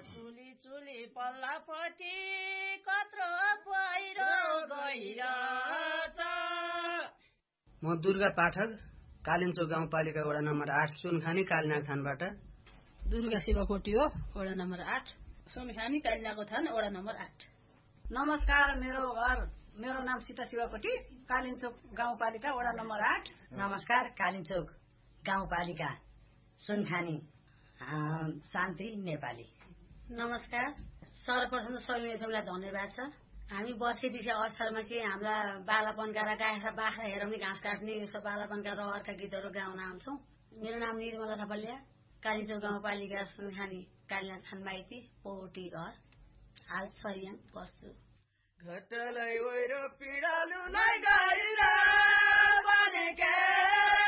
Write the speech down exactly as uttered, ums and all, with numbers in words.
चुली चुली पल्लापट्टि कत्रो पहिरो गइरहेछ। म दुर्गा पाठक, कालिन्चोक गाउँपालिका वडा नम्बर आठ सुनखानी कालिनाग थानबाट। दुर्गा शिवकोटी हो, वडा नम्बर आठ सुनखानी कालिनागको थान, वडा नम्बर आठ। नमस्कार, मेरो घर मेरो नाम सीता शिवकोटी, कालिन्चोक गाउँपालिका वडा नम्बर आठ। नमस्कार, कालिन्चोक गाउँपालिका सुनखानी शान्ति नेपाली। नमस्कार, सर्वप्रथम सबै मित्रलाई धन्यवाद छ। हामी वर्षे पछि अवसरमा के हाम्रा बालापनका र गायका बाख्रा हेराउने घाँस काट्ने यसो बालापनका रहरका गीतहरू गाउन आउँछौँ। मेरो नाम निर्मला थपलिया, कालिन्चोक गाउँपालिका सुनखानी कालिनाग थान माइती, पोटी घर, हाल सरियाङ बस्छु। घटलै ओइरो पिडालुलाई गइरा बनेके